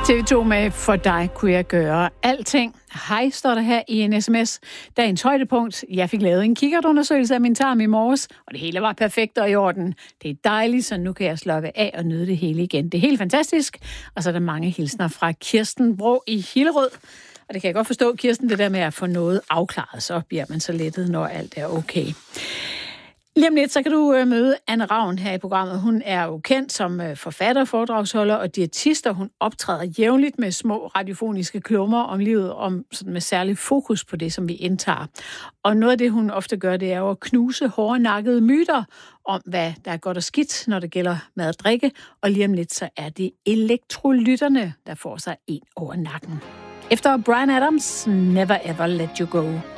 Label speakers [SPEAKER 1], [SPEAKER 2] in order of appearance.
[SPEAKER 1] TV2 med For dig kunne jeg gøre alting. Hej, står der her i en sms. Dagens højdepunkt. Jeg fik lavet en kikkertundersøgelse af min tarm i morges, og det hele var perfekt og i orden. Det er dejligt, så nu kan jeg slukke af og nyde det hele igen. Det er helt fantastisk. Og så er der mange hilsner fra Kirsten Bro i Hillerød. Og det kan jeg godt forstå, Kirsten, det der med at få noget afklaret, så bliver man så lettet, når alt er okay. Lige om lidt, så kan du møde Anne Ravn her i programmet. Hun er jo kendt som forfatter, foredragsholder og diætist, og hun optræder jævnligt med små radiofoniske klummer om livet, sådan med særlig fokus på det, som vi indtager. Og noget af det, hun ofte gør, det er jo at knuse hårdnakkede myter om, hvad der er godt og skidt, når det gælder mad og drikke. Og lige om lidt, så er det elektrolytterne, der får sig en over nakken. Efter Bryan Adams, Never Ever Let You Go.